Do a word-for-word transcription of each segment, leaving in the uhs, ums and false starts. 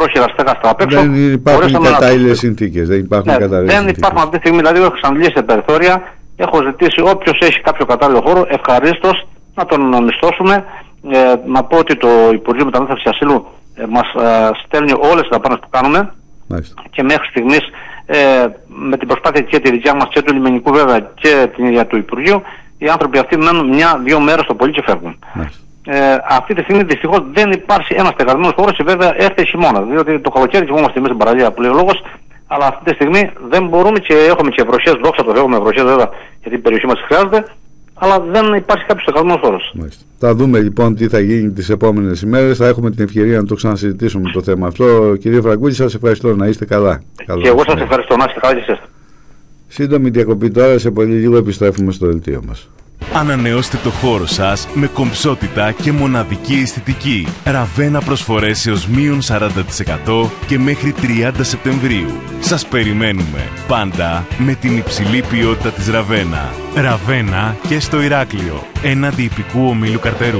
πρόχειρα στέγαστα απ' έξω. Δεν υπάρχουν κατάλληλες συνθήκες. Δεν υπάρχουν ναι, κατάλληλες δεν συνθήκες. υπάρχουν αυτή τη στιγμή, δηλαδή έχω εξαντλήσει τα περιθώρια. Έχω ζητήσει όποιος έχει κάποιο κατάλληλο χώρο, ευχαρίστως να τον μισθώσουμε. Ε, να πω ότι το Υπουργείο Μετανάστευσης και Ασύλου ε, μας ε, στέλνει όλες τις δαπάνες που κάνουμε. Μάλιστα. Και μέχρι στιγμής ε, με την προσπάθεια και τη δικιά μας και του λιμενικού βέβαια και την ίδια του Υπουργείου, οι άνθρωποι αυτοί μένουν μια-δύο μέρες το πολύ και φεύγουν. Ε, αυτή τη στιγμή δυστυχώς δεν υπάρχει ένας στεγασμένος χώρος και βέβαια έρθει χειμώνα. Διότι το καλοκαίρι κοιμόμαστε εμείς στην παραλία που λέει ο λόγος, αλλά αυτή τη στιγμή δεν μπορούμε και έχουμε και βροχές, δόξα τω Θεώ, έχουμε βροχές βέβαια γιατί η περιοχή μας χρειάζεται, αλλά δεν υπάρχει κάποιος στεγασμένος χώρος. Θα δούμε λοιπόν τι θα γίνει τις επόμενες ημέρες. Θα έχουμε την ευκαιρία να το ξανασυζητήσουμε το θέμα αυτό. Κύριε Φραγκούλη, σας ευχαριστώ. Να είστε καλά. Και εγώ σας ευχαριστώ. Να είστε καλά και εσείς. Σύντομη διακοπή τώρα. Σε πολύ λίγο επιστρέφουμε στο δελτίο μας. Ανανεώστε το χώρο σας με κομψότητα και μοναδική αισθητική. Ραβένα προσφορές έως μείον σαράντα τοις εκατό και μέχρι τριάντα Σεπτεμβρίου. Σας περιμένουμε πάντα με την υψηλή ποιότητα της Ραβένα. Ραβένα και στο Ηράκλειο, έναντι υπηκού ομίλου Καρτερού.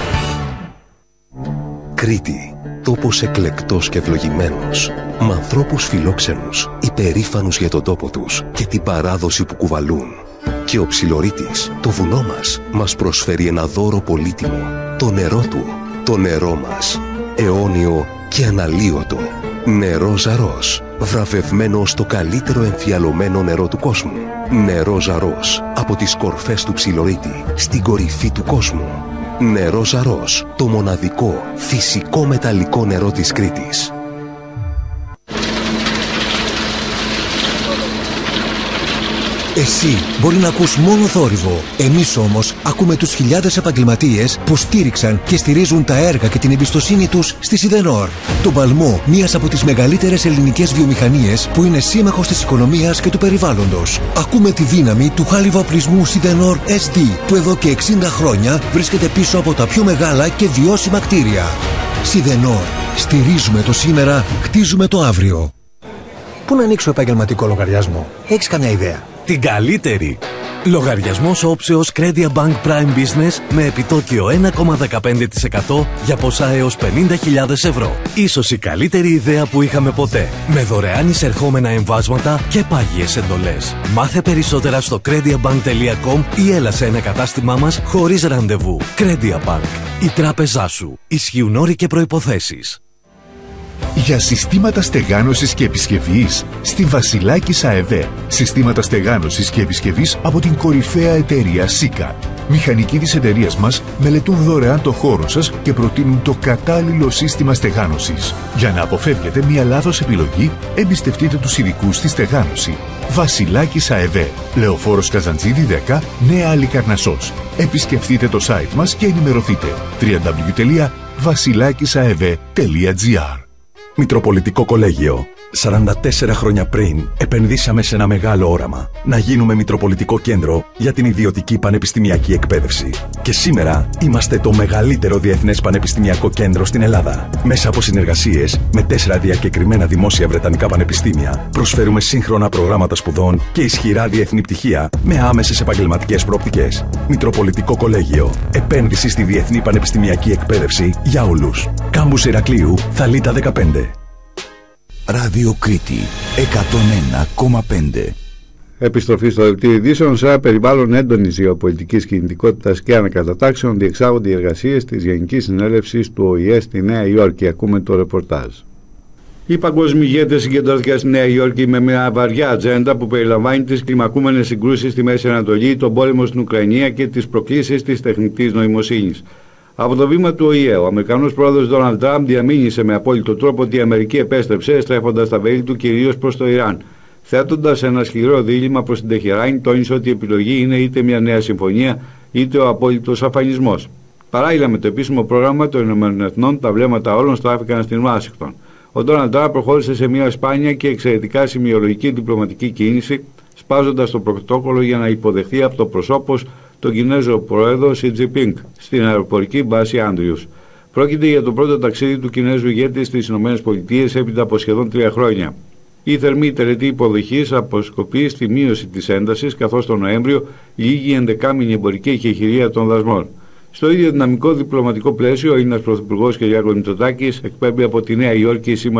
Κρήτη. Τόπος εκλεκτός και ευλογημένος, με ανθρώπους φιλόξενους, υπερήφανους για τον τόπο τους και την παράδοση που κουβαλούν. Και ο Ψιλορίτης, το βουνό μας, μας προσφέρει ένα δώρο πολύτιμο, το νερό του, το νερό μας, αιώνιο και αναλύωτο. Νερό Ζαρός, βραβευμένο στο καλύτερο εμφιαλωμένο νερό του κόσμου. Νερό Ζαρός, από τις κορφές του Ψιλορίτη, στην κορυφή του κόσμου. Νερό Ζαρός, το μοναδικό, φυσικό μεταλλικό νερό της Κρήτης. Εσύ μπορεί να ακούς μόνο θόρυβο. Εμείς όμως ακούμε τους χιλιάδες επαγγελματίες που στήριξαν και στηρίζουν τα έργα και την εμπιστοσύνη τους στη Σιδενόρ. Τον παλμό μιας από τις μεγαλύτερες ελληνικές βιομηχανίες που είναι σύμμαχος της οικονομίας και του περιβάλλοντος. Ακούμε τη δύναμη του χάλιβα-οπλισμού Σιδενόρ ες ντι που εδώ και εξήντα χρόνια βρίσκεται πίσω από τα πιο μεγάλα και βιώσιμα κτίρια. Σιδενόρ. Στηρίζουμε το σήμερα, χτίζουμε το αύριο. Πού να ανοίξω επαγγελματικό λογαριασμό? Έχεις καμιά ιδέα? Την καλύτερη! Λογαριασμός όψεως Credia Bank Prime Business με επιτόκιο ένα κόμμα δεκαπέντε τοις εκατό για ποσά έως πενήντα χιλιάδες ευρώ. Ίσως η καλύτερη ιδέα που είχαμε ποτέ. Με δωρεάν εισερχόμενα εμβάσματα και πάγιες εντολές. Μάθε περισσότερα στο crediabank τελεία com ή έλα σε ένα κατάστημά μας χωρίς ραντεβού. Credia Bank. Η τράπεζά σου. Ισχύουν όροι και προϋποθέσεις. Για συστήματα στεγάνωσης και επισκευής στη Βασιλάκης ΑΕΒ. Συστήματα στεγάνωσης και επισκευής από την κορυφαία εταιρεία ΣΥΚΑ. Μηχανικοί της εταιρείας μας μελετούν δωρεάν το χώρο σας και προτείνουν το κατάλληλο σύστημα στεγάνωσης. Για να αποφεύγετε μια λάθος επιλογή, εμπιστευτείτε τους ειδικούς στη στεγάνωση. Βασιλάκης ΑΕΒ. Λεωφόρος Καζαντζίδη δέκα, Νέα Αλικαρνασσός. Επισκεφτείτε το site μας και ενημερωθείτε. double-u double-u double-u τελεία βασιλάκισαεβ τελεία τζι άρ. Μητροπολιτικό Κολέγιο. σαράντα τέσσερα χρόνια πριν επενδύσαμε σε ένα μεγάλο όραμα. Να γίνουμε Μητροπολιτικό Κέντρο για την ιδιωτική πανεπιστημιακή εκπαίδευση. Και σήμερα είμαστε το μεγαλύτερο διεθνές πανεπιστημιακό κέντρο στην Ελλάδα. Μέσα από συνεργασίες με τέσσερα διακεκριμένα δημόσια βρετανικά πανεπιστήμια, προσφέρουμε σύγχρονα προγράμματα σπουδών και ισχυρά διεθνή πτυχία με άμεσες επαγγελματικές προοπτικές. Μητροπολιτικό Κολέγιο. Επένδυση στη διεθνή πανεπιστημιακή εκπαίδευση για όλους. Κάμπους Ηρακλείου, Θαλίτα δεκαπέντε. Ράδιο Κρήτη εκατόν ένα κόμμα πέντε. Επιστροφή στο δελτίο ειδήσεων. Σε ένα περιβάλλον έντονης γεωπολιτικής κινητικότητας και ανακατατάξεων διεξάγονται οι εργασίες της Γενικής Συνέλευσης του Ο Η Ε στη Νέα Υόρκη. Ακούμε το ρεπορτάζ. Οι παγκόσμιοι ηγέτες συγκεντρώθηκαν στη Νέα Υόρκη με μια βαριά ατζέντα που περιλαμβάνει τις κλιμακούμενες συγκρούσεις στη Μέση Ανατολή, τον πόλεμο στην Ουκρανία και τις προκλήσεις της τεχνητής νοημοσύνης. Από το βήμα του Ο Η Ε, ο Αμερικανός πρόεδρος Ντόναλντ Τραμπ διαμήνυσε με απόλυτο τρόπο ότι η Αμερική επέστρεψε, στρέφοντας τα βέλη του κυρίως προς το Ιράν. Θέτοντας ένα ισχυρό δίλημμα προς την Τεχεράνη, τόνισε ότι η επιλογή είναι είτε μια νέα συμφωνία είτε ο απόλυτος αφανισμός. Παράλληλα με το επίσημο πρόγραμμα των Ηνωμένων Εθνών, τα βλέμματα όλων στράφηκαν στην Ουάσιγκτον. Ο Ντόναλντ Τραμπ προχώρησε σε μια σπάνια και εξαιρετικά σημειολογική διπλωματική κίνηση, σπάζοντας το πρωτόκολλο για να υποδεχθεί από το προσώπος τον Κινέζο πρόεδρο Σι Τζινπίνγκ στην αεροπορική βάση Άντριους. Πρόκειται για το πρώτο ταξίδι του Κινέζου ηγέτη στις ΗΠΑ έπειτα από σχεδόν τρία χρόνια. Η θερμή τελετή υποδοχής αποσκοπεί στη μείωση της έντασης, καθώς τον Νοέμβριο λήγει η ενδεκάμηνη εμπορική εκεχηρία των δασμών. Στο ίδιο δυναμικό διπλωματικό πλαίσιο, ο Έλληνας Πρωθυπουργός κ. Μητσοτάκης εκπέμπει από τη Νέα Υόρκη σήμερα